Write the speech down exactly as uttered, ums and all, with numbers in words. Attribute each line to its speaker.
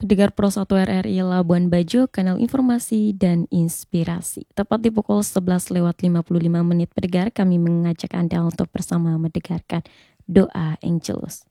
Speaker 1: Pendengar Pro satu R R I Labuan Bajo, kanal informasi dan inspirasi. Tepat di pukul sebelas lewat lima puluh lima menit pendengar, kami mengajak Anda untuk bersama mendengarkan doa Angelus.